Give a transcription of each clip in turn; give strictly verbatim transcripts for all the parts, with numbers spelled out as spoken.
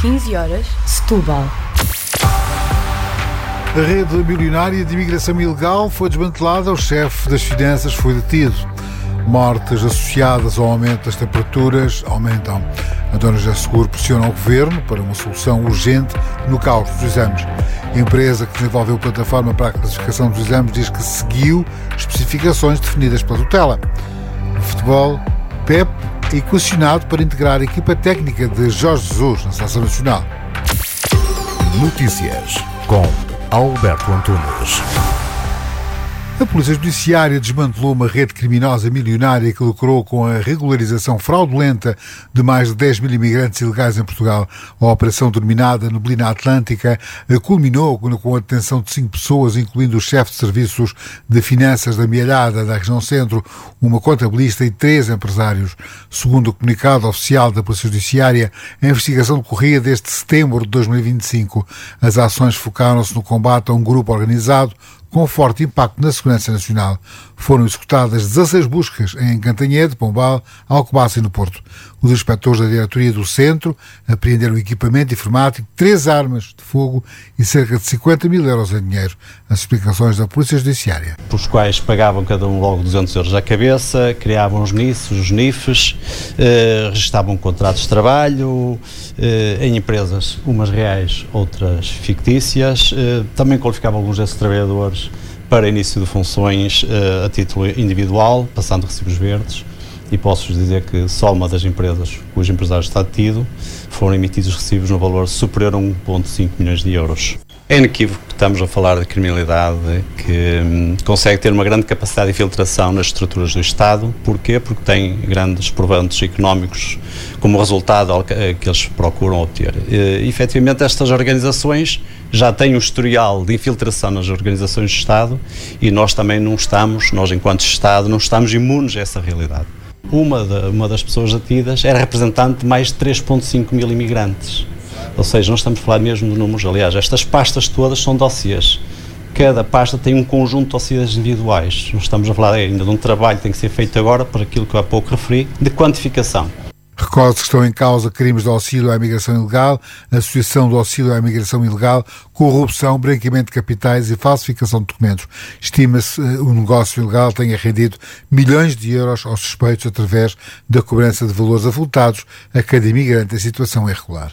quinze horas, Setúbal. A rede milionária de imigração ilegal foi desmantelada, o chefe das finanças foi detido. Mortes associadas ao aumento das temperaturas aumentam. António José Seguro pressiona o governo para uma solução urgente no caos dos exames. A empresa que desenvolveu a plataforma para a classificação dos exames diz que seguiu especificações definidas pela tutela. No futebol, Pep é equacionado para integrar a equipa técnica de Jorge Jesus na Seleção Nacional. Notícias com Alberto Antunes. A Polícia Judiciária desmantelou uma rede criminosa milionária que lucrou com a regularização fraudulenta de mais de dez mil imigrantes ilegais em Portugal. A operação denominada Neblina Atlântica culminou com a detenção de cinco pessoas, incluindo o chefe de serviços de finanças da Amealhada, da região centro, uma contabilista e três empresários. Segundo o comunicado oficial da Polícia Judiciária, a investigação decorria desde setembro de dois mil e vinte e cinco. As ações focaram-se no combate a um grupo organizado com forte impacto na segurança nacional. Foram executadas dezasseis buscas em Cantanhede, Pombal, Alcobaça e no Porto. Os inspectores da diretoria do centro apreenderam equipamento informático, três armas de fogo e cerca de cinquenta mil euros em dinheiro. As explicações da Polícia Judiciária. Os quais pagavam cada um logo duzentos euros à cabeça, criavam os N I Fs, os N I Fs, eh, registavam contratos de trabalho eh, em empresas, umas reais, outras fictícias. Eh, também qualificavam alguns desses trabalhadores para início de funções uh, a título individual, passando recibos verdes, e posso-vos dizer que só uma das empresas cujo empresário está detido foram emitidos recibos no valor superior a um vírgula cinco milhões de euros. É inequívoco que estamos a falar de criminalidade que hum, consegue ter uma grande capacidade de infiltração nas estruturas do Estado. Porquê? Porque tem grandes proventos económicos como resultado que eles procuram obter. E, efetivamente, estas organizações já têm um historial de infiltração nas organizações do Estado e nós também não estamos, nós enquanto Estado, não estamos imunes a essa realidade. Uma, de, uma das pessoas detidas era representante de mais de três vírgula cinco mil imigrantes. Ou seja, nós estamos a falar mesmo de números. Aliás, estas pastas todas são dossiês. Cada pasta tem um conjunto de dossiês individuais. Nós estamos a falar ainda de um trabalho que tem que ser feito agora, por aquilo que eu há pouco referi, de quantificação. Recordo que estão em causa crimes de auxílio à imigração ilegal, associação de auxílio à imigração ilegal, corrupção, branqueamento de capitais e falsificação de documentos. Estima-se que o negócio ilegal tenha rendido milhões de euros aos suspeitos através da cobrança de valores avultados a cada imigrante em situação irregular.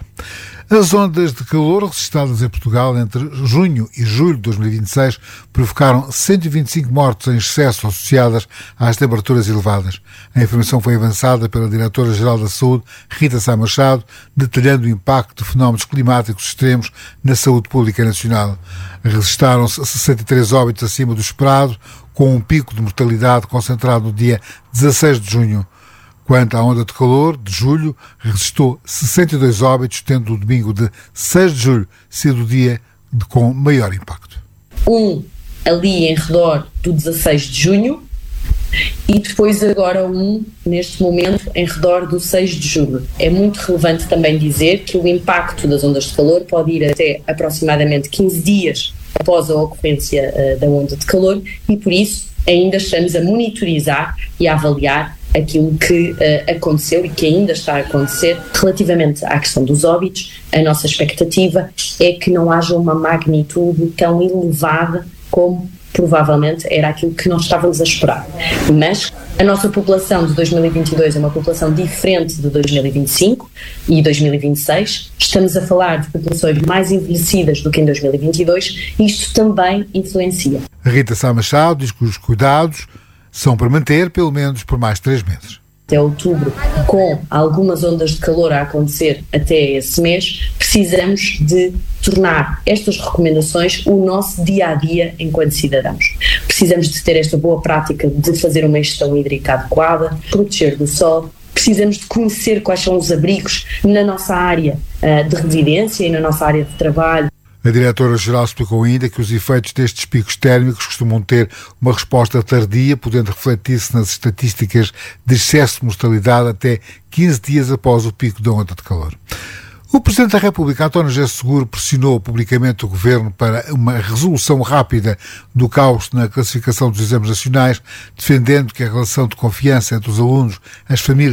As ondas de calor registradas em Portugal entre junho e julho de dois mil e vinte e seis provocaram cento e vinte e cinco mortes em excesso associadas às temperaturas elevadas. A informação foi avançada pela Diretora-Geral da Saúde, Rita Sá Machado, detalhando o impacto de fenómenos climáticos extremos na saúde pública nacional. Registaram-se sessenta e três óbitos acima do esperado, com um pico de mortalidade concentrado no dia dezasseis de junho. Quanto à onda de calor, de julho, registrou sessenta e dois óbitos, tendo o domingo de seis de julho sido o dia de, com maior impacto. Um ali em redor do dezasseis de junho e depois agora um, neste momento, em redor do seis de julho. É muito relevante também dizer que o impacto das ondas de calor pode ir até aproximadamente quinze dias após a ocorrência uh, da onda de calor e, por isso, ainda estamos a monitorizar e a avaliar aquilo que uh, aconteceu e que ainda está a acontecer. Relativamente à questão dos óbitos, a nossa expectativa é que não haja uma magnitude tão elevada como provavelmente era aquilo que nós estávamos a esperar. Mas a nossa população de dois mil e vinte e dois é uma população diferente de dois mil e vinte e cinco e dois mil e vinte e seis. Estamos a falar de populações mais envelhecidas do que em dois mil e vinte e dois e isto também influencia. Rita Sá Machado diz que os cuidados são para manter pelo menos por mais três meses. Até outubro, com algumas ondas de calor a acontecer até esse mês, precisamos de tornar estas recomendações o nosso dia-a-dia enquanto cidadãos. Precisamos de ter esta boa prática de fazer uma gestão hídrica adequada, proteger do sol. Precisamos de conhecer quais são os abrigos na nossa área uh, de residência e na nossa área de trabalho. A Diretora-Geral explicou ainda que os efeitos destes picos térmicos costumam ter uma resposta tardia, podendo refletir-se nas estatísticas de excesso de mortalidade até quinze dias após o pico da onda de calor. O Presidente da República, António José Seguro, pressionou publicamente o Governo para uma resolução rápida do caos na classificação dos exames nacionais, defendendo que a relação de confiança entre os alunos, as famílias